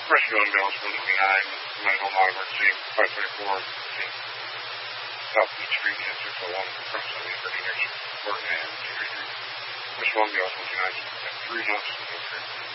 Rescue ambulance 129, medical non-emergency, 524, Southeast Street, and 601, approximately 30 years, support and 233. Rescue ambulance 129, 3 notes,